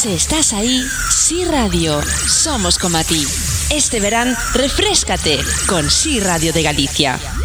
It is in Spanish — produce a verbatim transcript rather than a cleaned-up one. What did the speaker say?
Se estás aí, Si Radio, somos como a ti. Este verán, refréscate con Si Radio de Galicia.